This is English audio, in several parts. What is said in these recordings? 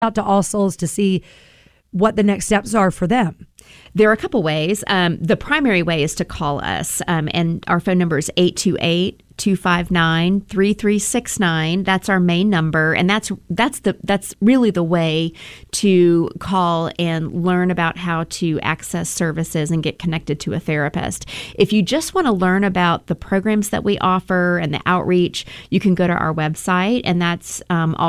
out to All Souls to see what the next steps are for them? There are a couple ways. The primary way is to call us, and our phone number is 828-259-3369. That's our main number, and that's really the way to call and learn about how to access services and get connected to a therapist. If you just want to learn about the programs that we offer and the outreach, you can go to our website, and that's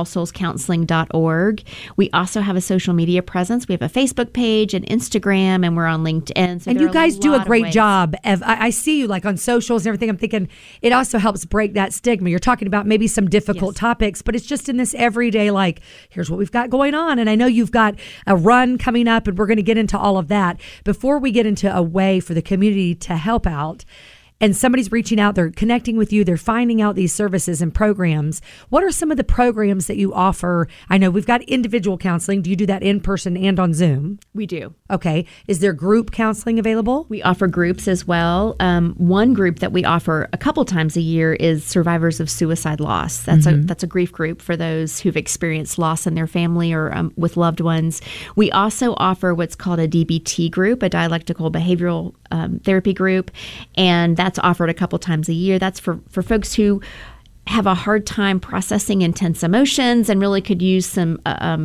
allsoulscounseling.org. We also have a social media presence. We have a Facebook page and Instagram, and we're on LinkedIn. So and you guys do a great job. I see you like on socials and everything. I'm thinking it also helps break that stigma. You're talking about maybe some difficult topics, but it's just in this everyday, like, here's what we've got going on. And I know you've got a run coming up, and we're going to get into all of that. Before we get into a way for the community to help out, and somebody's reaching out, they're connecting with you, they're finding out these services and programs. What are some of the programs that you offer? I know we've got individual counseling. Do you do that in person and on Zoom? We do. Okay. Is there group counseling available? We offer groups as well. One group that we offer a couple times a year is survivors of suicide loss. That's a grief group for those who've experienced loss in their family or with loved ones. We also offer what's called a DBT group, a dialectical behavioral therapy group, and that's offered a couple times a year. That's for folks who have a hard time processing intense emotions and really could use some,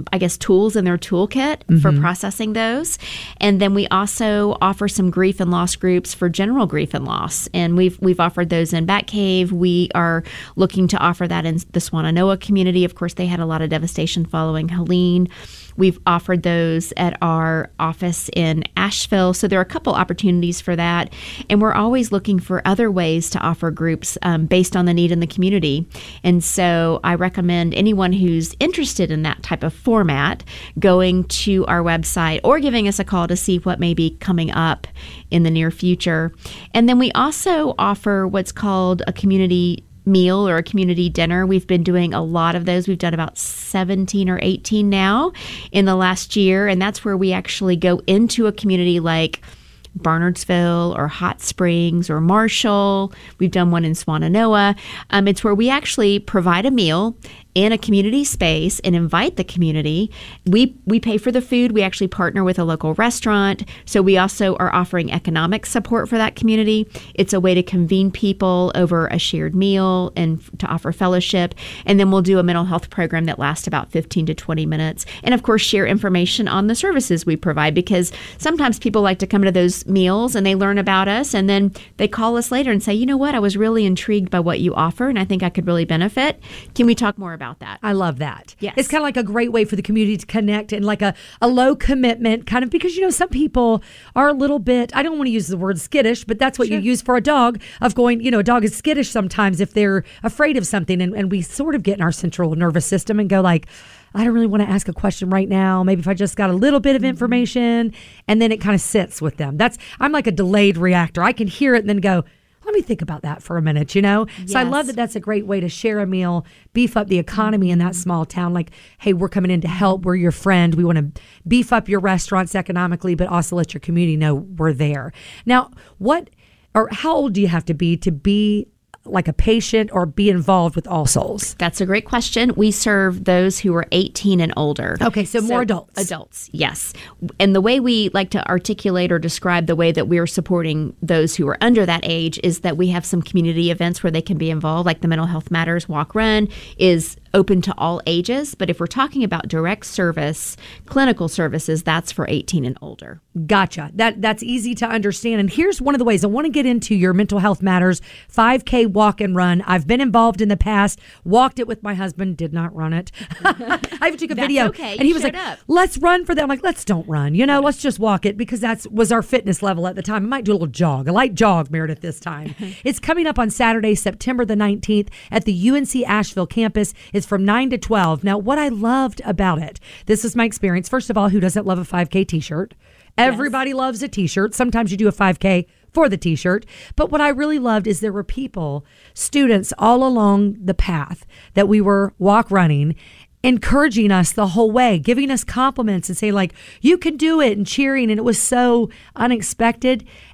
tools in their toolkit for processing those. And then we also offer some grief and loss groups for general grief and loss. And we've offered those in Batcave. We are looking to offer that in the Swannanoa community. Of course, they had a lot of devastation following Helene. We've offered those at our office in Asheville. So there are a couple opportunities for that. And we're always looking for other ways to offer groups based on the need in the community. And so I recommend anyone who's interested in that type of format going to our website or giving us a call to see what may be coming up in the near future. And then we also offer what's called a community meal or a community dinner. We've been doing a lot of those. We've done about 17 or 18 now in the last year. And that's where we actually go into a community like Barnardsville or Hot Springs or Marshall. We've done one in Swannanoa. It's where we actually provide a meal in a community space and invite the community. We pay for the food. We actually partner with a local restaurant. So we also are offering economic support for that community. It's a way to convene people over a shared meal and to offer fellowship. And then we'll do a mental health program that lasts about 15 to 20 minutes. And of course, share information on the services we provide, because sometimes people like to come to those meals and they learn about us and then they call us later and say, you know what, I was really intrigued by what you offer and I think I could really benefit. Can we talk more about that? I love that. Yes. It's kind of like a great way for the community to connect and like a low commitment kind of, because, you know, some people are a little bit, I don't want to use the word skittish, but that's what you use for a dog, of going, you know, a dog is skittish sometimes if they're afraid of something. And we sort of get in our central nervous system and go like, I don't really want to ask a question right now. Maybe if I just got a little bit of information, and then it kind of sits with them. I'm like a delayed reactor. I can hear it and then go, let me think about that for a minute, you know? Yes. So I love that that's a great way to share a meal, beef up the economy in that small town. Like, hey, we're coming in to help. We're your friend. We want to beef up your restaurants economically, but also let your community know we're there. Now, how old do you have to be like a patient or be involved with All Souls? That's a great question. We serve those who are 18 and older. Okay, so more adults. Adults, yes. And the way we like to articulate or describe the way that we are supporting those who are under that age is that we have some community events where they can be involved, like the Mental Health Matters Walk Run is open to all ages. But if we're talking about direct service, clinical services, that's for 18 and older. Gotcha. That's easy to understand. And here's one of the ways I want to get into your Mental Health Matters 5K walk and run. I've been involved in the past, walked it with my husband, did not run it. I even took a video and he was like, let's run for that. I'm like, let's don't run, let's just walk it, because that was our fitness level at the time. I might do a light jog, Meredith, this time. It's coming up on Saturday, September the 19th at the UNC Asheville campus. It's from 9 to 12. Now, what I loved about it, this is my experience. First of all, who doesn't love a 5K t-shirt? Everybody loves a t-shirt. Sometimes you do a 5K for the t-shirt. But what I really loved is there were students all along the path that we were running, encouraging us the whole way, giving us compliments and saying like, you can do it, and cheering. And it was so unexpected.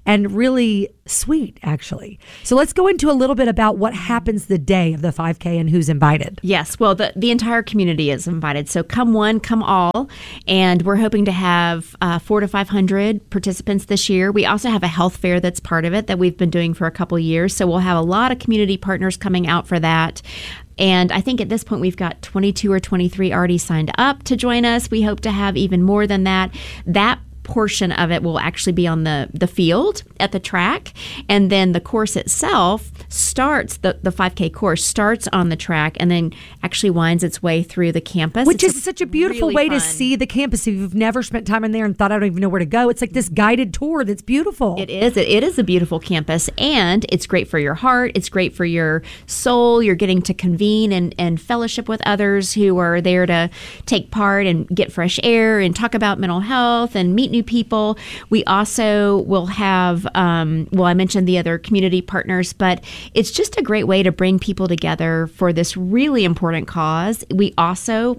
and really sweet, actually. So let's go into a little bit about what happens the day of the 5K and who's invited. Yes, well, the entire community is invited. So come one, come all. And we're hoping to have 400 to 500 participants this year. We also have a health fair that's part of it that we've been doing for a couple years. So we'll have a lot of community partners coming out for that. And I think at this point we've got 22 or 23 already signed up to join us. We hope to have even more than that. That portion of it will actually be on the field at the track, and then the course itself starts, the 5K course starts on the track and then actually winds its way through the campus, which is such a beautiful really way fun. to see the campus. If you've never spent time in there and thought, I don't even know where to go, it's like this guided tour that's beautiful. It is a beautiful campus, and it's great for your heart, it's great for your soul. You're getting to convene and fellowship with others who are there to take part and get fresh air and talk about mental health and meet new people. We also will have, I mentioned the other community partners, but it's just a great way to bring people together for this really important cause. We also,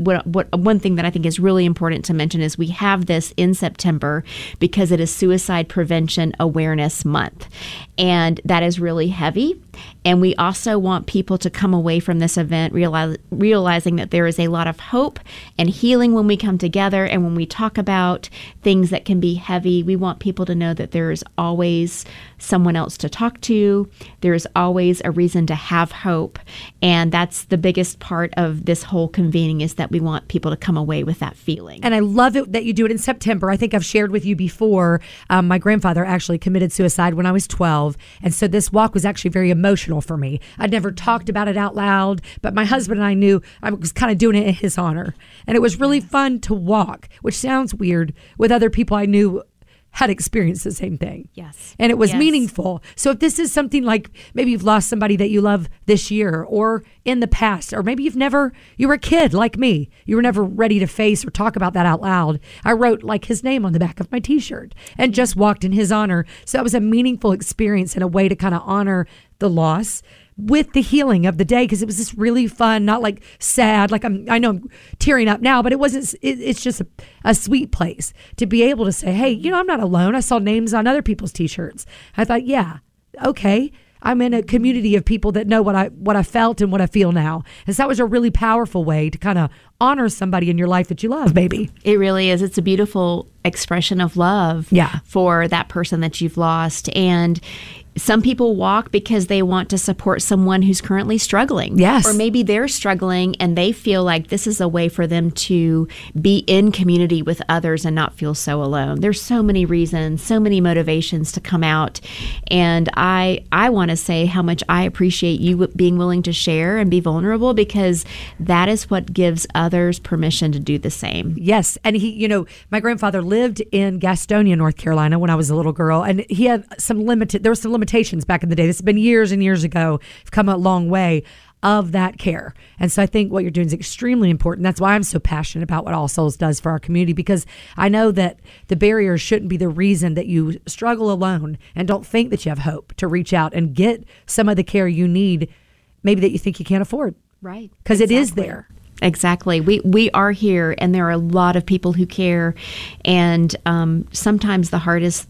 one thing that I think is really important to mention is we have this in September because it is Suicide Prevention Awareness Month. And that is really heavy. And we also want people to come away from this event realizing that there is a lot of hope and healing when we come together and when we talk about things that can be heavy. We want people to know that there is always someone else to talk to. There is always a reason to have hope. And that's the biggest part of this whole convening, is that we want people to come away with that feeling. And I love it that you do it in September. I think I've shared with you before, my grandfather actually committed suicide when I was 12. And so this walk was actually very emotional for me. I'd never talked about it out loud, but my husband and I knew I was kind of doing it in his honor. And it was really fun to walk, which sounds weird, with other people I knew had experienced the same thing. Yes. And it was meaningful. So if this is something like maybe you've lost somebody that you love this year or in the past, or maybe you were a kid like me, you were never ready to face or talk about that out loud. I wrote like his name on the back of my t-shirt and just walked in his honor. So that was a meaningful experience and a way to kind of honor the loss with the healing of the day, because it was just really fun, not like sad, like I know I'm tearing up now, but it wasn't, it's just a sweet place to be able to say, hey, I'm not alone. I saw names on other people's t-shirts. I thought, yeah, okay, I'm in a community of people that know what I felt and what I feel now. And so that was a really powerful way to kind of honor somebody in your life that you love, baby. It really is. It's a beautiful expression of love for that person that you've lost. And some people walk because they want to support someone who's currently struggling. Yes. Or maybe they're struggling and they feel like this is a way for them to be in community with others and not feel so alone. There's so many reasons, so many motivations to come out. And I want to say how much I appreciate you being willing to share and be vulnerable, because that is what gives others permission to do the same. Yes. And my grandfather lived in Gastonia, North Carolina when I was a little girl, and he had there were some limitations back in the day. This has been years and years ago. We've come a long way of that care. And so I think what you're doing is extremely important. That's why I'm so passionate about what All Souls does for our community, because I know that the barriers shouldn't be the reason that you struggle alone and don't think that you have hope to reach out and get some of the care you need, maybe that you think you can't afford. Right. Because it is there. Exactly. We are here, and there are a lot of people who care. And sometimes the hardest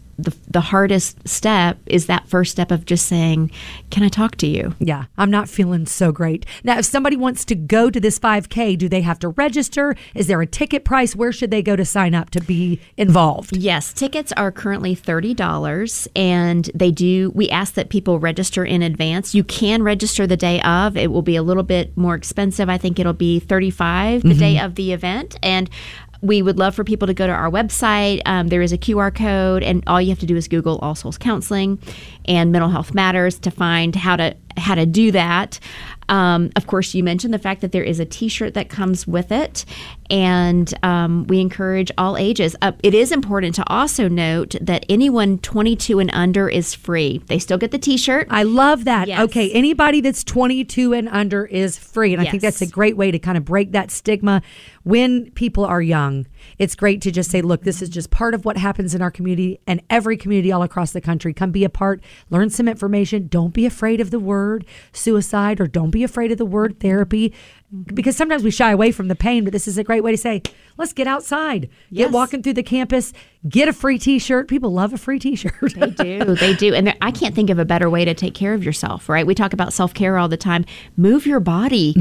step is that first step of just saying, can I talk to you? Yeah, I'm not feeling so great. Now, if somebody wants to go to this 5K, do they have to register? Is there a ticket price? Where should they go to sign up to be involved? Yes, tickets are currently $30, and we ask that people register in advance. You can register the day of. It will be a little bit more expensive. I think it'll be $35 the day of the event. And we would love for people to go to our website. There is a QR code, and all you have to do is Google All Souls Counseling and Mental Health Matters to find how to do that. Of course, you mentioned the fact that there is a T-shirt that comes with it, and we encourage all ages. It is important to also note that anyone 22 and under is free. They still get the T-shirt. I love that. Yes. Okay, anybody that's 22 and under is free, and I think that's a great way to kind of break that stigma. When people are young, it's great to just say, look, this is just part of what happens in our community and every community all across the country. Come be a part, learn some information. Don't be afraid of the word. word suicide or don't be afraid of the word therapy, because sometimes we shy away from the pain, but this is a great way to say, let's get outside, get walking through the campus, get a free t-shirt. People love a free t-shirt. They do. And I can't think of a better way to take care of yourself, right? We talk about self-care all the time. Move your body,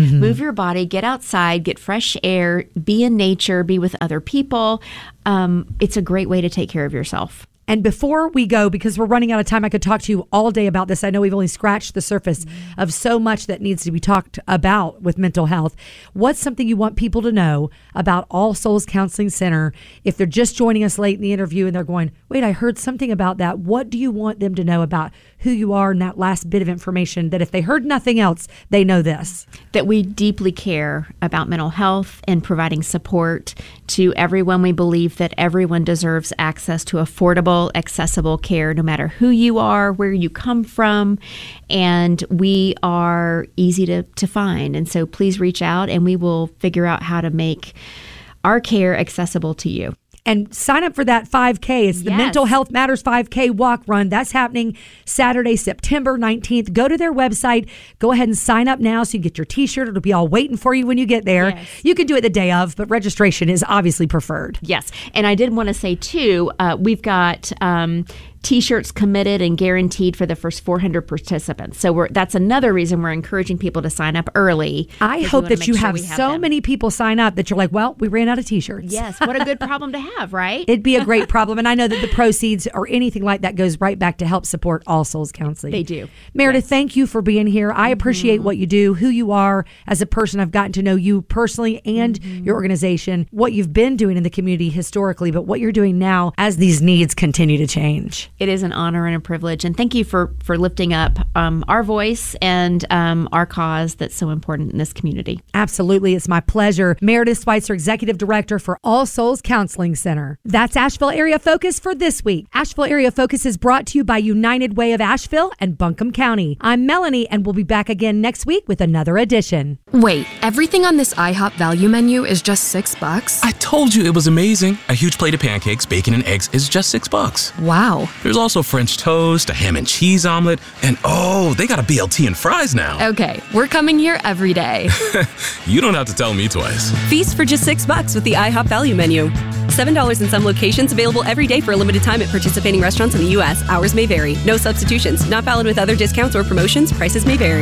get outside, get fresh air, be in nature, be with other people. It's a great way to take care of yourself. And before we go, because we're running out of time, I could talk to you all day about this. I know we've only scratched the surface of so much that needs to be talked about with mental health. What's something you want people to know about All Souls Counseling Center if they're just joining us late in the interview and they're going, wait, I heard something about that. What do you want them to know about who you are and that last bit of information that if they heard nothing else, they know this? That we deeply care about mental health and providing support to everyone. We believe that everyone deserves access to affordable, accessible care, no matter who you are, where you come from, and we are easy to find. And so please reach out and we will figure out how to make our care accessible to you. And sign up for that 5K. It's the Mental Health Matters 5K walk run. That's happening Saturday, September 19th. Go to their website. Go ahead and sign up now so you get your t-shirt. It'll be all waiting for you when you get there. Yes. You can do it the day of, but registration is obviously preferred. Yes. And I did want to say, too, we've got T-shirts committed and guaranteed for the first 400 participants. So that's another reason we're encouraging people to sign up early. I hope that you have so many people sign up that you're like, well, we ran out of T-shirts. Yes, what a good problem to have, right? It'd be a great problem. And I know that the proceeds or anything like that goes right back to help support All Souls Counseling. They do. Meredith, thank you for being here. I appreciate what you do, who you are as a person. I've gotten to know you personally and your organization, what you've been doing in the community historically, but what you're doing now as these needs continue to change. It is an honor and a privilege. And thank you for lifting up our voice and our cause that's so important in this community. Absolutely. It's my pleasure. Meredith Schweitzer, Executive Director for All Souls Counseling Center. That's Asheville Area Focus for this week. Asheville Area Focus is brought to you by United Way of Asheville and Buncombe County. I'm Melanie, and we'll be back again next week with another edition. Wait, everything on this IHOP value menu is just $6? I told you it was amazing. A huge plate of pancakes, bacon, and eggs is just $6. Wow. There's also French toast, a ham and cheese omelet, and they got a BLT and fries now. Okay, we're coming here every day. You don't have to tell me twice. Feast for just $6 with the IHOP value menu. $7 in some locations, available every day for a limited time at participating restaurants in the U.S. Hours may vary. No substitutions. Not valid with other discounts or promotions. Prices may vary.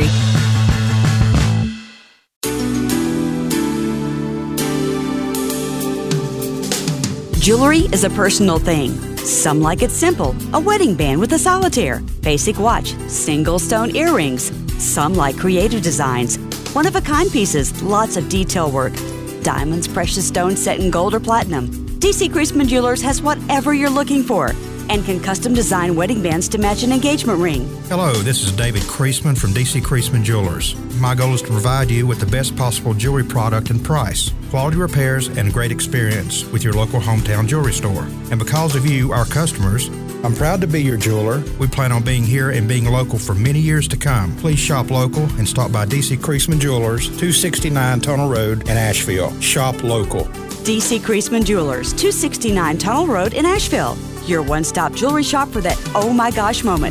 Jewelry is a personal thing. Some like it simple, a wedding band with a solitaire, basic watch, single stone earrings. Some like creative designs, one-of-a-kind pieces, lots of detail work. Diamonds, precious stones set in gold or platinum. DC Creasman Jewelers has whatever you're looking for and can custom design wedding bands to match an engagement ring. Hello, this is David Creasman from DC Creasman Jewelers. My goal is to provide you with the best possible jewelry product and price, quality repairs, and great experience with your local hometown jewelry store. And because of you, our customers, I'm proud to be your jeweler. We plan on being here and being local for many years to come. Please shop local and stop by DC Creasman Jewelers, 269 Tunnel Road in Asheville. Shop local. DC Creasman Jewelers, 269 Tunnel Road in Asheville. Your one-stop jewelry shop for that oh my gosh moment.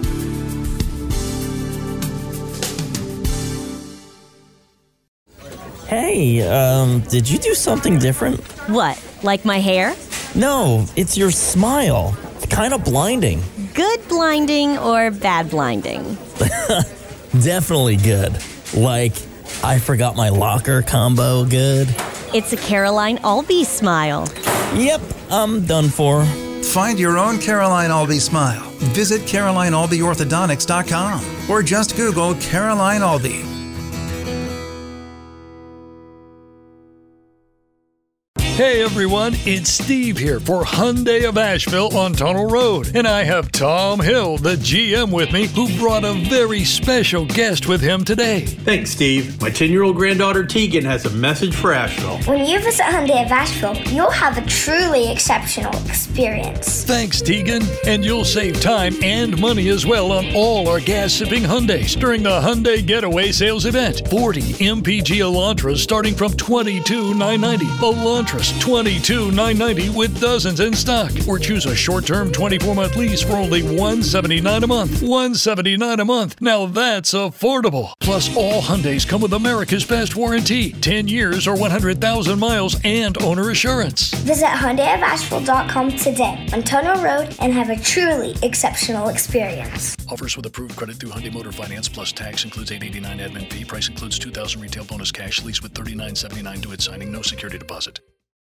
Hey, did you do something different? What, like my hair? No, it's your smile. It's kind of blinding. Good blinding or bad blinding? Definitely good. Like, I forgot my locker combo good. It's a Caroline Albee smile. Yep, I'm done for. Find your own Caroline Albee smile. Visit CarolineAlbeeOrthodontics.com or just Google Caroline Albee. Hey everyone, it's Steve here for Hyundai of Asheville on Tunnel Road. And I have Tom Hill, the GM, with me, who brought a very special guest with him today. Thanks, Steve. My 10-year-old granddaughter Tegan has a message for Asheville. When you visit Hyundai of Asheville, you'll have a truly exceptional experience. Thanks, Tegan. And you'll save time and money as well on all our gas-sipping Hyundais during the Hyundai Getaway Sales Event. 40 MPG Elantras starting from $22,990. Elantra just $22,990 with dozens in stock. Or choose a short-term 24-month lease for only $179 a month. $179 a month. Now that's affordable. Plus, all Hyundais come with America's best warranty. 10 years or 100,000 miles and owner assurance. Visit HyundaiofAsheville.com today on Tunnel Road and have a truly exceptional experience. Offers with approved credit through Hyundai Motor Finance plus tax includes $889 admin fee. Price includes $2,000 retail bonus cash lease with $39.79 due at signing. No security deposit.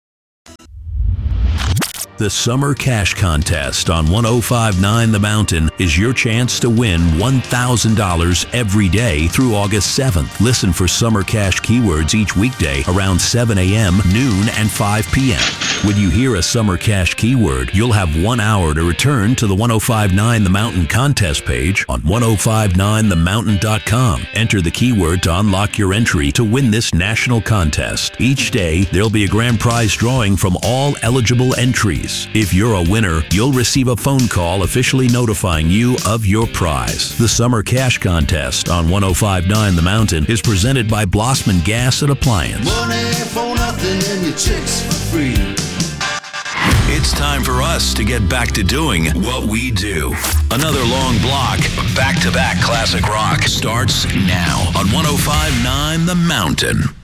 The Summer Cash Contest on 105.9 The Mountain is your chance to win $1,000 every day through August 7th. Listen for Summer Cash keywords each weekday around 7 a.m., noon, and 5 p.m. When you hear a Summer Cash keyword, you'll have 1 hour to return to the 105.9 The Mountain contest page on 105.9themountain.com. Enter the keyword to unlock your entry to win this national contest. Each day, there'll be a grand prize drawing from all eligible entries. If you're a winner, you'll receive a phone call officially notifying you of your prize. The Summer Cash Contest on 105.9 The Mountain is presented by Blossman Gas and Appliance. Money for nothing and your chicks for free. It's time for us to get back to doing what we do. Another long block of back-to-back classic rock starts now on 105.9 The Mountain.